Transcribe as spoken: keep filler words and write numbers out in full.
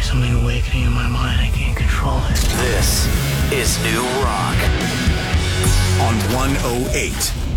something awakening in my mind. I can't control it. This is New Rock on one oh eight